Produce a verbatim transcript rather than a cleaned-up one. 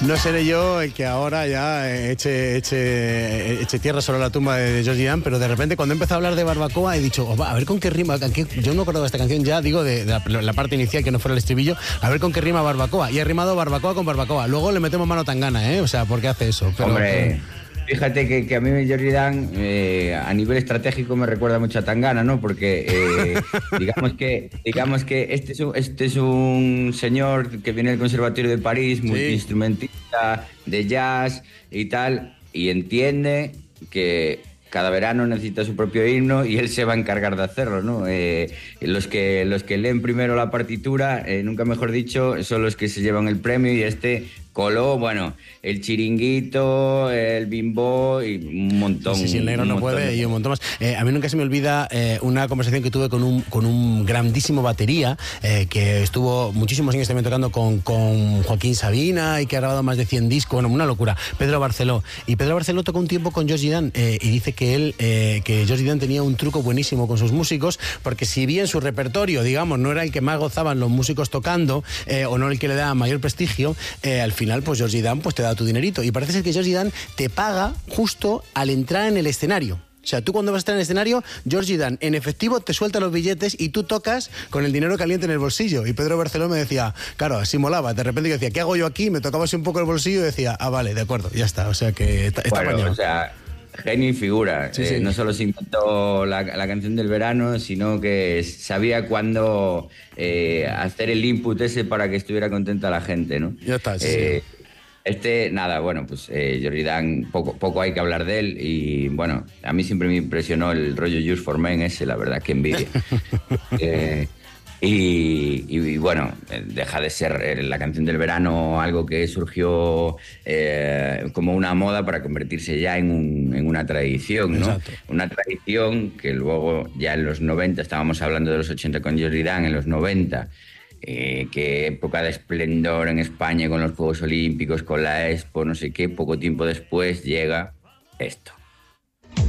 No seré yo el que ahora ya eche, eche, eche tierra sobre la tumba de George Dan, pero de repente cuando he empezado a hablar de barbacoa he dicho, oh, va, a ver con qué rima, con qué, yo no me acordaba de esta canción ya, digo, de, de la, la parte inicial que no fuera el estribillo, a ver con qué rima barbacoa. Y he rimado barbacoa con barbacoa. Luego le metemos mano tangana, ¿eh? O sea, ¿por qué hace eso? Pero, Hombre... Fíjate que, que a mí George Dan eh, a nivel estratégico me recuerda mucho a Tangana, ¿no? Porque eh, digamos que digamos que este es, un, este es un señor que viene del Conservatorio de París, sí, multiinstrumentista de jazz y tal, y entiende que cada verano necesita su propio himno y él se va a encargar de hacerlo, ¿no? Eh, los que los que leen primero la partitura, eh, nunca mejor dicho, son los que se llevan el premio, y este coló, bueno, el chiringuito, el bimbo y un montón. Sí, sí, el negro no puede de... y un montón más. Eh, a mí nunca se me olvida eh, una conversación que tuve con un, con un grandísimo batería eh, que estuvo muchísimos años también tocando con, con Joaquín Sabina y que ha grabado más de cien discos, bueno, una locura, Pedro Barceló. Y Pedro Barceló tocó un tiempo con George Dan eh, y dice que él, eh, que George Dan tenía un truco buenísimo con sus músicos, porque si bien su repertorio, digamos, no era el que más gozaban los músicos tocando eh, o no el que le daba mayor prestigio, eh, al final, pues George Dan pues te da tu dinerito. Y parece ser que George Dan te paga justo al entrar en el escenario. O sea, tú cuando vas a estar en el escenario, George Dan en efectivo te suelta los billetes y tú tocas con el dinero caliente en el bolsillo. Y Pedro Barceló me decía, claro, así molaba. De repente yo decía, ¿qué hago yo aquí? Me tocaba así un poco el bolsillo y decía, ah, vale, de acuerdo, ya está. O sea que está, está bueno, bañado. O sea, genio y figura. Sí, eh, sí. No solo se inventó la, la canción del verano, sino que sabía cuándo eh, hacer el input ese para que estuviera contenta la gente, ¿no? Ya está, sí, eh, sí. Este, nada, bueno, pues eh, George Dan, poco, poco hay que hablar de él, y bueno, a mí siempre me impresionó el rollo Just for Men ese, la verdad, que envidia. eh, y, y, y bueno, deja de ser la canción del verano algo que surgió eh, como una moda para convertirse ya en, un, en una tradición, ¿no? Exacto. Una tradición que luego ya en los noventa, estábamos hablando de los ochenta con George Dan, en los noventa... Eh, qué época de esplendor en España con los Juegos Olímpicos, con la Expo, no sé qué, poco tiempo después llega esto.